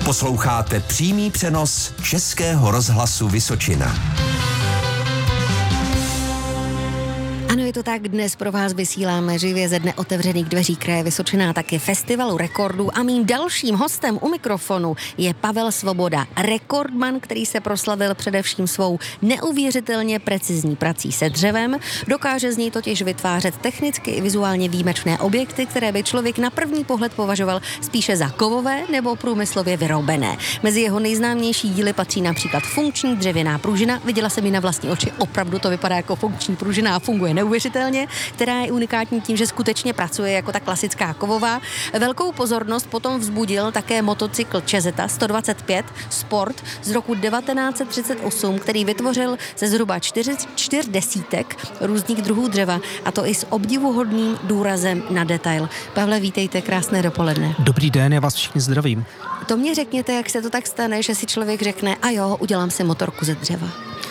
Posloucháte přímý přenos Českého rozhlasu Vysočina. Ano, je to tak, dnes pro vás vysíláme živě ze dne otevřených dveří kraje Vysočina, taky festivalu rekordů a mým dalším hostem u mikrofonu je Pavel Svoboda, rekordman, který se proslavil především svou neuvěřitelně precizní prací se dřevem. Dokáže z něj totiž vytvářet technicky i vizuálně výjimečné objekty, které by člověk na první pohled považoval spíše za kovové nebo průmyslově vyrobené. Mezi jeho nejznámější díly patří například funkční dřevěná pružina, viděla jsem ji na vlastní oči, opravdu to vypadá jako funkční pružina a funguje neuvěřitelně, která je unikátní tím, že skutečně pracuje jako ta klasická kovová. Velkou pozornost potom vzbudil také motocykl Čezeta 125 Sport z roku 1938, který vytvořil ze zhruba 40 různých druhů dřeva, a to i s obdivuhodným důrazem na detail. Pavle, vítejte, krásné dopoledne. Dobrý den, já vás všichni zdravím. To mě řekněte, jak se to tak stane, že si člověk řekne, a jo, udělám si motorku ze dřeva.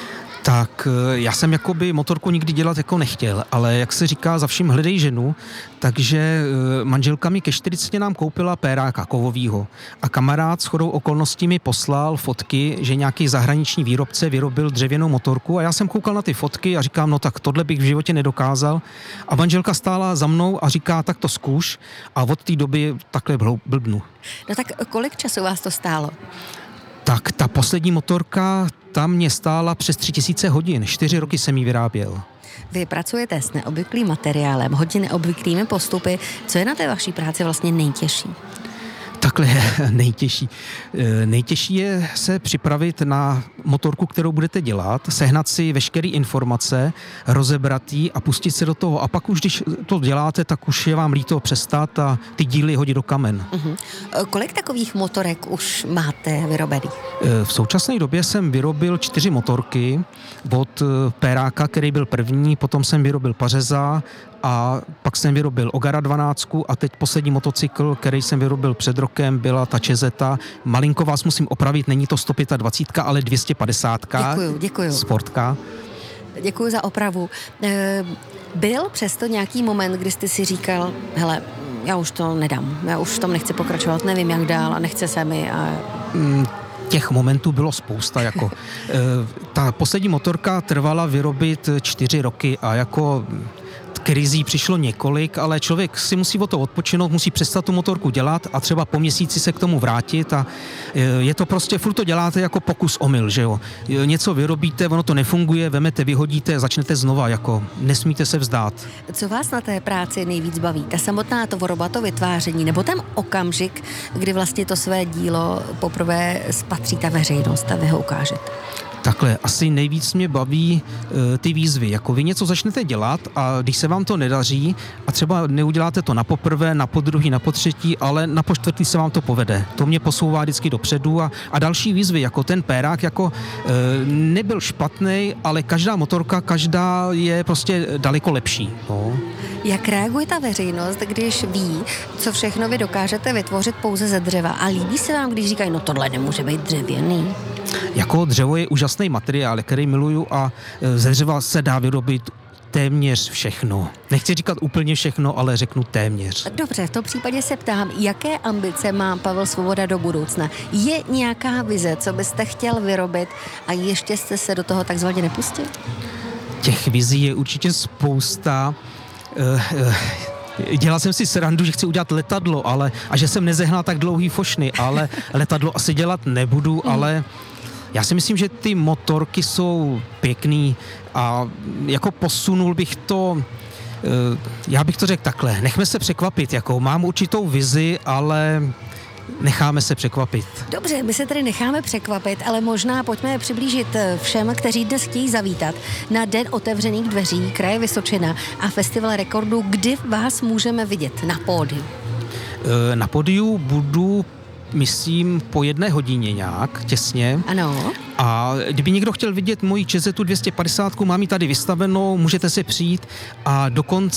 Tak já jsem jakoby motorku nikdy dělat jako nechtěl, ale jak se říká, za vším hledej ženu, takže manželka mi ke 40 nám koupila péráka kovovýho a kamarád shodou okolností mi poslal fotky, že nějaký zahraniční výrobce vyrobil dřevěnou motorku a já jsem koukal na ty fotky a říkám, no tak tohle bych v životě nedokázal a manželka stála za mnou a říká, tak to zkuš a od té doby takhle blbnu. No tak kolik času vás to stálo? Tak ta poslední motorka, ta mě stála přes 3000 hodin, 4 roky jsem ji vyráběl. Vy pracujete s neobvyklým materiálem, hodně neobvyklými postupy. Co je na té vaší práci vlastně nejtěžší? Takhle nejtěžší. Nejtěžší je se připravit na motorku, kterou budete dělat, sehnat si veškeré informace, rozebrat ji a pustit se do toho. A pak už, když to děláte, tak už je vám líto přestat a ty díly hodit do kamen. Kolik takových motorek už máte vyrobený? V současné době jsem vyrobil 4 motorky od péráka, který byl první, potom jsem vyrobil pařeza a pak jsem vyrobil Ogara 12 a teď poslední motocykl, který jsem vyrobil před rokem, byla ta Čezeta. Malinko vás musím opravit, není to 125, ale 250. Děkuju. Sportka. Děkuju za opravu. Byl přesto nějaký moment, kdy jste si říkal, hele, já už to nedám, já už v tom nechci pokračovat, nevím jak dál a nechce se mi a... Těch momentů bylo spousta, jako ta poslední motorka trvala vyrobit 4 roky a jako krizí přišlo několik, ale člověk si musí o to odpočinout, musí přestat tu motorku dělat a třeba po měsíci se k tomu vrátit a je to prostě, furt to děláte jako pokus omyl, že jo. Něco vyrobíte, ono to nefunguje, vemete, vyhodíte, začnete znova, jako nesmíte se vzdát. Co vás na té práci nejvíc baví? Ta samotná tvorba, to vytváření, nebo ten okamžik, kdy vlastně to své dílo poprvé spatří ta veřejnost a vy ho ukážete? Takhle, asi nejvíc mě baví ty výzvy, jako vy něco začnete dělat a když se vám to nedaří a třeba neuděláte to na poprvé, na podruhý, na potřetí, ale na počtvrtý se vám to povede. To mě posouvá vždycky dopředu a další výzvy, jako ten pérák, jako nebyl špatný, ale každá motorka, každá je prostě daleko lepší. No. Jak reaguje ta veřejnost, když ví, co všechno vy dokážete vytvořit pouze ze dřeva a líbí se vám, když říkají, no tohle nemůže být dřevěný? Jako dřevo je úžasný materiál, který miluju a ze dřeva se dá vyrobit téměř všechno. Nechci říkat úplně všechno, ale řeknu téměř. Dobře, v tom případě se ptám, jaké ambice má Pavel Svoboda do budoucna? Je nějaká vize, co byste chtěl vyrobit a ještě jste se do toho takzvaně nepustil? Těch vizí je určitě spousta. Dělal jsem si srandu, že chci udělat letadlo, a že jsem nezehnal tak dlouhý fošny, ale letadlo asi dělat nebudu, ale já si myslím, že ty motorky jsou pěkný a jako posunul bych to, já bych to řekl takhle, nechme se překvapit, jako mám určitou vizi, ale necháme se překvapit. Dobře, my se tedy necháme překvapit, ale možná pojďme přiblížit všem, kteří dnes chtějí zavítat na Den otevřených dveří kraje Vysočina a festival rekordů, kdy vás můžeme vidět na pódiu. Na pódiu budu, myslím, po 1 hodině nějak, těsně. Ano. A kdyby někdo chtěl vidět moji Čezetu 250, mám ji tady vystavenou, můžete se přijít a dokonce